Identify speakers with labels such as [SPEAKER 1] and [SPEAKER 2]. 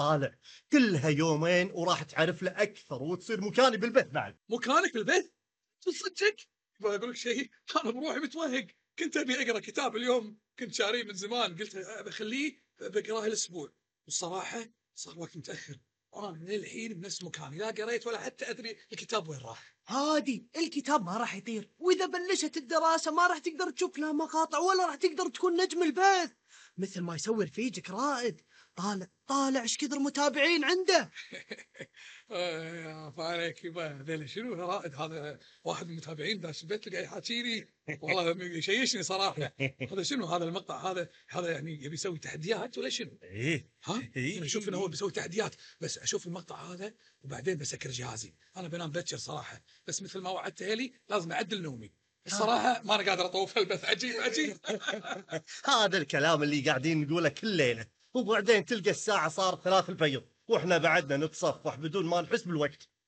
[SPEAKER 1] طالع كلها يومين وراح تعرف له اكثر وتصير مكاني بالبث بعد.
[SPEAKER 2] مكانك بالبيت؟ صدقك؟ يبغى اقول لك شيء، انا بروحي متوهق، كنت ابي اقرا كتاب اليوم كنت شاريه من زمان، قلت بخليه بقراه الاسبوع، والصراحه صار وقت متاخر وانا للحين بنفس مكاني، لا قريت ولا حتى ادري الكتاب وين راح.
[SPEAKER 3] عادي، الكتاب ما راح يطير، وإذا بلشت الدراسة ما راح تقدر تشوف لها مقاطع ولا راح تقدر تكون نجم البث مثل ما يسوي رفيجك رائد. طالع طالع ايش كثر متابعين عنده.
[SPEAKER 2] فعليك يبا ذيلا شنو يا رائد، هذا واحد من المتابعين داش البيت قاعد يحاكيني، والله يشيشني صراحه. هذا شنو هذا المقطع، هذا يعني يبي يسوي تحديات ولا شنو؟
[SPEAKER 1] ايه
[SPEAKER 2] ها؟
[SPEAKER 1] إيه،
[SPEAKER 2] انا اشوف انه
[SPEAKER 1] إيه.
[SPEAKER 2] هو بيسوي تحديات، بس اشوف المقطع هذا وبعدين بسكر جهازي، انا بنام بكر صراحه، بس مثل ما وعدت هيلي لازم اعدل نومي. الصراحه ما انا قادر اطوف هالبث، عجيب عجيب.
[SPEAKER 1] هذا الكلام اللي قاعدين نقوله كل ليله، وبعدين تلقى الساعه صار 3 الفجر واحنا بعدنا نتصفح بدون ما نحس بالوقت.